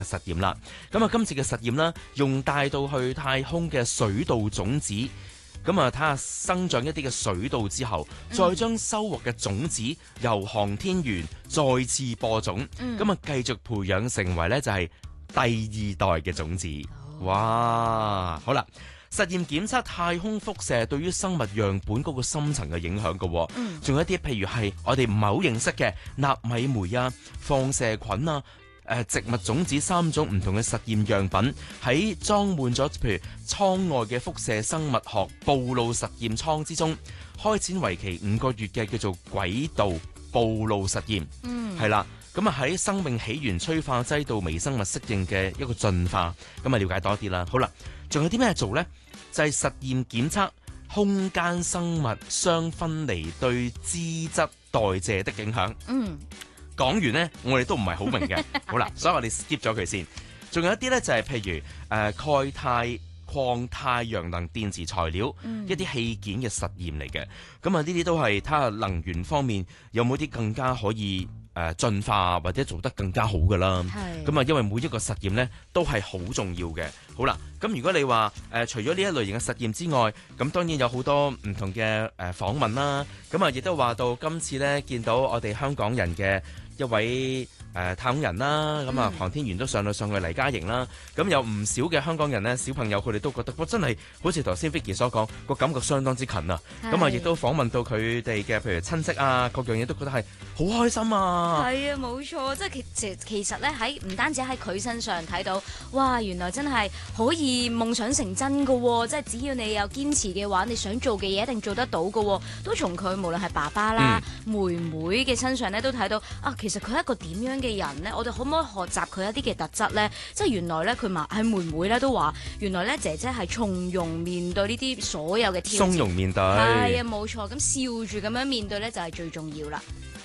實驗啦。咁啊，今次嘅實驗啦，用帶到去太空嘅水稻種子，咁啊睇下生長一啲嘅水稻之後，再將收穫嘅種子由航天員再次播種，咁啊繼續培養成為呢就係第二代嘅種子。哇，好啦。實驗檢測太空輻射對於生物樣本嗰個深層嘅影響嘅，仲有一啲譬如係我哋唔係好認識嘅納米酶啊、放射菌啊、植物種子3種唔同嘅實驗樣品，喺裝滿咗譬如艙外嘅輻射生物學暴露實驗艙之中，開展為期5個月嘅叫做軌道暴露實驗，係啦。咁啊喺生命起源催化劑到微生物適應嘅一個進化，咁啊了解多啲啦。好啦，仲有啲咩做呢？就係實驗檢測空間生物相分離對脂質代謝的影響。講完呢，我哋都唔係好明嘅。好啦，所以我哋 skip 咗佢先。仲有一啲呢，就係譬如鈣鈦礦太陽能電池材料，一啲器件嘅實驗嚟嘅。咁啊呢啲都係睇下能源方面有冇啲更加可以進化或者做得更加好㗎啦。咁啊，因為每一個實驗呢都係好重要嘅。好啦，咁如果你話除咗呢一類型嘅實驗之外，咁當然有好多唔同嘅訪問啦。咁啊，亦都話到今次呢，見到我哋香港人嘅一位太空人啦，咁啊航天員都上去黎嘉瑩啦。咁有唔少嘅香港人呢，小朋友佢哋都覺得，哇真係好似頭先 Vicky 所講，個感覺相當之近啊。咁啊，亦都訪問到佢哋嘅譬如親戚啊，各樣嘢都覺得係好開心啊。 係啊，冇錯，即係其實咧喺唔單止喺佢身上睇到，哇原來真係可以夢想成真㗎喎，即係只要你有堅持嘅話，你想做嘅嘢一定做得到㗎喎。都從佢無論係爸爸啦、妹妹嘅身上咧，都睇到啊，其實佢係一個點樣嘅人呢？我哋可唔可以學習佢一啲嘅特質呢？即係原來咧，佢係妹妹咧都話，原來咧姐姐係從容面對呢啲所有嘅挑戰， 從容面對， 係啊，冇錯。咁笑住咁樣面對咧，就係最重要啦。